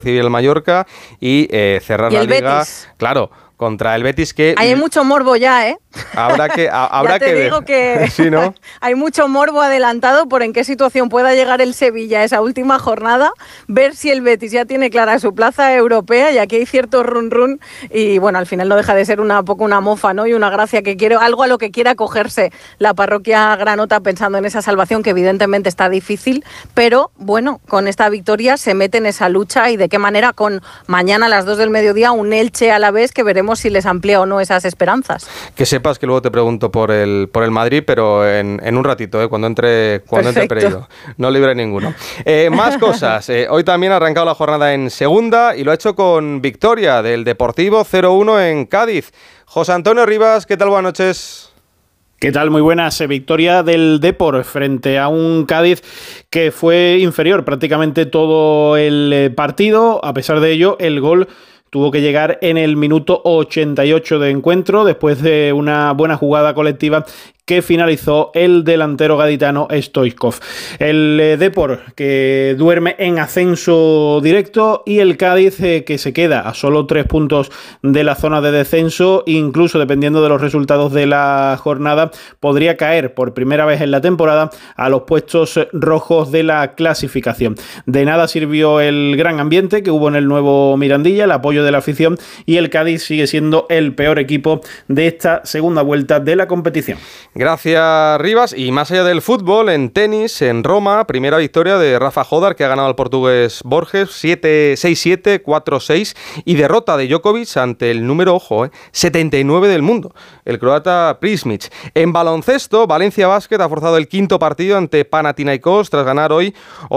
recibir el Mallorca y cerrar ¿Y la el Liga. Betis? Claro, contra el Betis, que Hay mucho morbo ya, ¿eh? habrá que ya te ver. digo que ¿Sí, no? hay mucho morbo adelantado por en qué situación pueda llegar el Sevilla esa última jornada, ver si el Betis ya tiene clara su plaza europea, y aquí hay cierto run y bueno, al final no deja de ser un poco una mofa, ¿no? Y una gracia que quiere, algo a lo que quiera acogerse la parroquia granota pensando en esa salvación, que evidentemente está difícil, pero bueno, con esta victoria se mete en esa lucha, y de qué manera, con mañana a las 2 del mediodía un Elche a la vez, que veremos si les amplía o no esas esperanzas. Que sepas que luego te pregunto por el Madrid, pero en un ratito, cuando entre Pereiro. No libre ninguno. Más cosas. Hoy también ha arrancado la jornada en segunda y lo ha hecho con victoria del Deportivo 0-1 en Cádiz. José Antonio Rivas, ¿qué tal? Buenas noches. ¿Qué tal? Muy buenas. Victoria del Depor frente a un Cádiz que fue inferior prácticamente todo el partido. A pesar de ello, el gol tuvo que llegar en el minuto 88 de encuentro, después de una buena jugada colectiva que finalizó el delantero gaditano Stoichkov. El Depor, que duerme en ascenso directo, y el Cádiz, que se queda a solo 3 puntos de la zona de descenso. Incluso dependiendo de los resultados de la jornada, podría caer por primera vez en la temporada a los puestos rojos de la clasificación. De nada sirvió el gran ambiente que hubo en el nuevo Mirandilla, el apoyo de la afición, y el Cádiz sigue siendo el peor equipo de esta segunda vuelta de la competición. Gracias, Rivas. Y más allá del fútbol, en tenis, en Roma, primera victoria de Rafa Jodar, que ha ganado al portugués Borges, 6-7, 4-6, y derrota de Djokovic ante el número, 79 del mundo, el croata Prismic. En baloncesto, Valencia Basket ha forzado el quinto partido ante Panathinaikos tras ganar hoy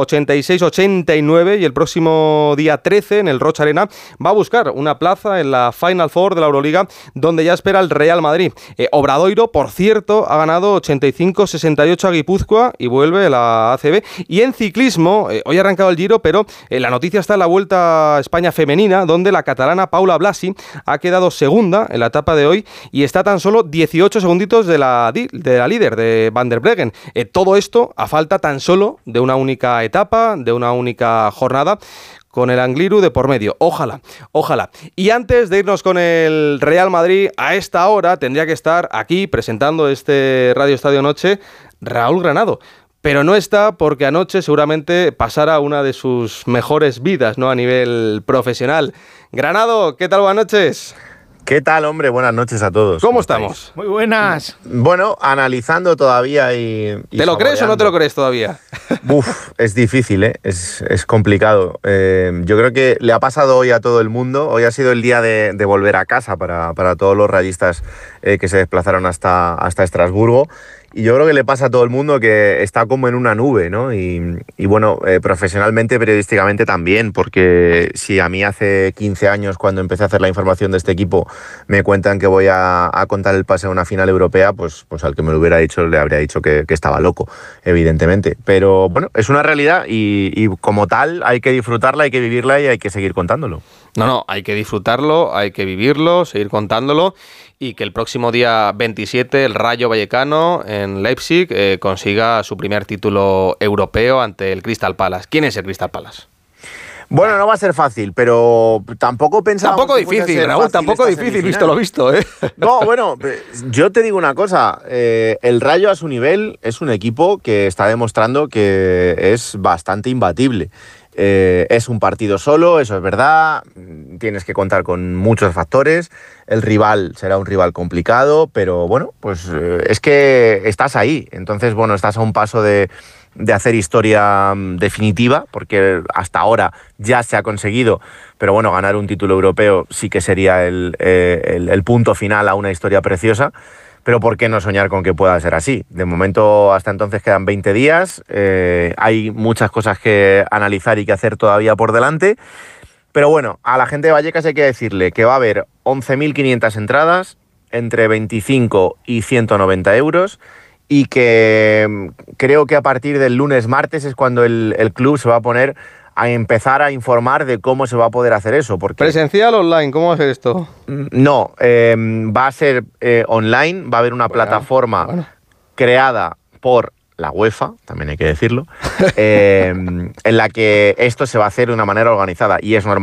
86-89, y el próximo día 13 en el Rocha Arena va a buscar una plaza en la Final Four de la Euroliga, donde ya espera el Real Madrid. Obradoiro, por cierto, ha ganado 85-68 a Guipúzcoa y vuelve a la ACB. Y en ciclismo, hoy ha arrancado el Giro, pero la noticia está en la Vuelta a España femenina, donde la catalana Paula Blasi ha quedado segunda en la etapa de hoy y está tan solo 18 segunditos de la líder, de Van der Breggen. Todo esto a falta tan solo de una única etapa, de una única jornada, con el Angliru de por medio. Ojalá. Y antes de irnos con el Real Madrid, a esta hora tendría que estar aquí presentando este Radio Estadio Noche Raúl Granado. Pero no está, porque anoche seguramente pasara una de sus mejores vidas, ¿no?, a nivel profesional. Granado, ¿qué tal? Buenas noches. ¿Qué tal, hombre? Buenas noches a todos. ¿Cómo estamos? Muy buenas. Bueno, analizando todavía y ¿Te lo crees o no te lo crees todavía? Es difícil, ¿eh? Es complicado. Yo creo que le ha pasado hoy a todo el mundo. Hoy ha sido el día de volver a casa para todos los rayistas que se desplazaron hasta Estrasburgo. Y yo creo que le pasa a todo el mundo que está como en una nube, ¿no? Y bueno, profesionalmente, periodísticamente también, porque si a mí hace 15 años, cuando empecé a hacer la información de este equipo, me cuentan que voy a contar el pase a una final europea, pues al que me lo hubiera dicho le habría dicho que estaba loco, evidentemente. Pero bueno, es una realidad y como tal hay que disfrutarla, hay que vivirla y hay que seguir contándolo. No, hay que disfrutarlo, hay que vivirlo, seguir contándolo, y que el próximo día 27 el Rayo Vallecano en Leipzig consiga su primer título europeo ante el Crystal Palace. ¿Quién es el Crystal Palace? Bueno, no va a ser fácil, pero tampoco pensaba... Tampoco difícil, Raúl, tampoco difícil, visto lo visto, ¿eh? No, bueno, yo te digo una cosa, el Rayo a su nivel es un equipo que está demostrando que es bastante imbatible. Es un partido solo, eso es verdad, tienes que contar con muchos factores, el rival será un rival complicado, pero bueno, pues es que estás ahí, entonces bueno, estás a un paso de hacer historia definitiva, porque hasta ahora ya se ha conseguido, pero bueno, ganar un título europeo sí que sería el punto final a una historia preciosa. Pero ¿por qué no soñar con que pueda ser así? De momento, hasta entonces quedan 20 días, hay muchas cosas que analizar y que hacer todavía por delante, pero bueno, a la gente de Vallecas hay que decirle que va a haber 11.500 entradas, entre 25 y 190 euros, y que creo que a partir del lunes-martes es cuando el club se va a poner a empezar a informar de cómo se va a poder hacer eso. Porque ¿Presencial o online? ¿Cómo va a ser esto? No, va a ser online, va a haber una plataforma creada por la UEFA, también hay que decirlo, en la que esto se va a hacer de una manera organizada y es normal